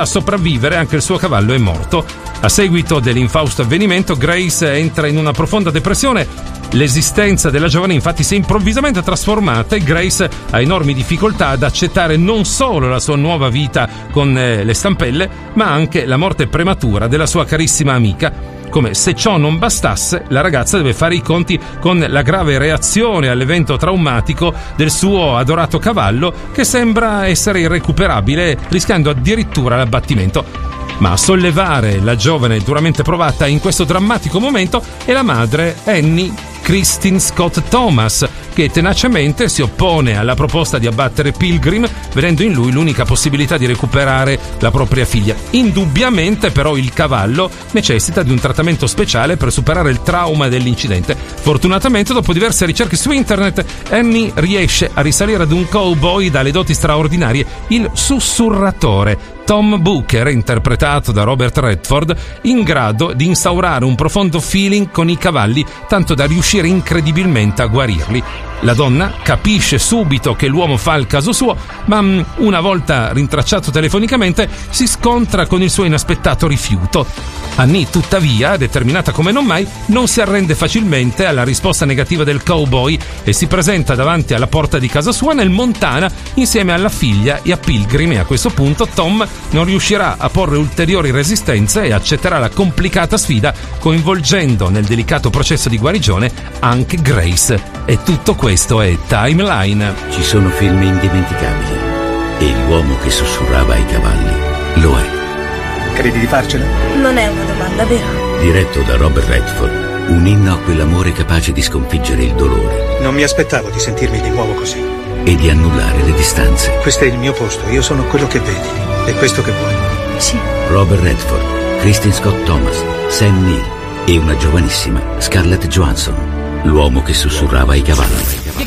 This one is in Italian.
a sopravvivere, anche il suo cavallo è morto. A seguito dell'infausto avvenimento, Grace entra in una profonda depressione. L'esistenza della giovane infatti si è improvvisamente trasformata e Grace ha enormi difficoltà ad accettare non solo la sua nuova vita con le stampelle, ma anche la morte prematura della sua carissima amica. Come se ciò non bastasse, la ragazza deve fare i conti con la grave reazione all'evento traumatico del suo adorato cavallo, che sembra essere irrecuperabile, rischiando addirittura l'abbattimento. Ma a sollevare la giovane duramente provata in questo drammatico momento è la madre Annie Christine Scott Thomas, che tenacemente si oppone alla proposta di abbattere Pilgrim, vedendo in lui l'unica possibilità di recuperare la propria figlia. Indubbiamente però il cavallo necessita di un trattamento speciale per superare il trauma dell'incidente. Fortunatamente, dopo diverse ricerche su internet, Annie riesce a risalire ad un cowboy dalle doti straordinarie, il sussurratore Tom Booker, interpretato da Robert Redford, in grado di instaurare un profondo feeling con i cavalli, tanto da riuscire incredibilmente a guarirli. La donna capisce subito che l'uomo fa il caso suo, ma una volta rintracciato telefonicamente si scontra con il suo inaspettato rifiuto. Annie, tuttavia, determinata come non mai, non si arrende facilmente alla risposta negativa del cowboy e si presenta davanti alla porta di casa sua nel Montana insieme alla figlia e a Pilgrim, e a questo punto Tom non riuscirà a porre ulteriori resistenze e accetterà la complicata sfida, coinvolgendo nel delicato processo di guarigione anche Grace. E tutto questo è Timeline. Ci sono film indimenticabili e l'uomo che sussurrava ai cavalli lo è. Credi di farcela? Non è una domanda, vero? Diretto da Robert Redford, un inno a quell'amore capace di sconfiggere il dolore. Non mi aspettavo di sentirmi di nuovo così. E di annullare le distanze. Questo è il mio posto, io sono quello che vedi. È questo che vuoi? Sì. Robert Redford, Christine Scott Thomas, Sam Neill e una giovanissima Scarlett Johansson, l'uomo che sussurrava ai cavalli.